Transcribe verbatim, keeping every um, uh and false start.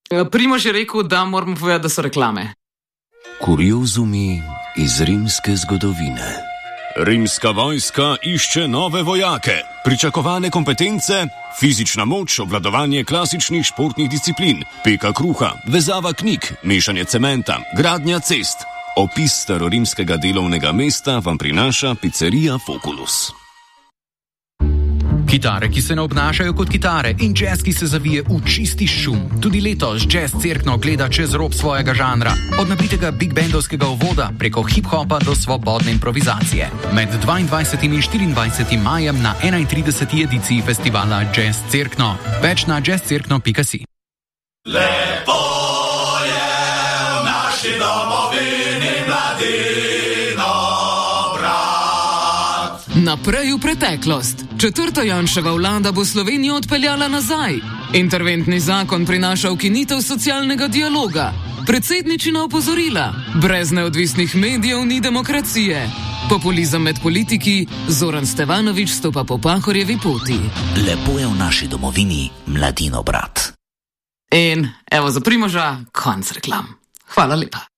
Primož je rekel, da moramo povedati, da so reklame. Kuriozumi iz rimske zgodovine. Rimska vojska išče nove vojake, pričakovane kompetence, fizična moč, obvladovanje klasičnih športnih disciplin, peka kruha, vezava knjig, mešanje cementa, gradnja cest. Opis starorimskega delovnega mesta vam prinaša pizzerija Foculus. Kitare, ki se ne obnašajo kot kitare, in jazz, ki se zavije v čisti šum. Tudi letos Jazz Cerkno gleda čez rob svojega žanra. Od napitega big bandovskega uvoda preko hip-hopa do svobodne improvizacije. Med dvaindvajsetim in štiriindvajsetim majem na enaintrideseti ediciji festivala Jazz Cerkno. Več na jazz cerkno pika si. Lepo je v naši domovini mladino brat. Naprej v preteklost. Četrta Janševa vlada bo Slovenijo odpeljala nazaj. Interventni zakon prinaša ukinitev socialnega dialoga. Predsedničina opozorila. Brez neodvisnih medijev ni demokracije. Populizem med politiki. Zoran Stevanović stopa po Pahorjevi poti. Lepo je v naši domovini mladino brat. In evo za Primoža konc reklam. Hvala lepa.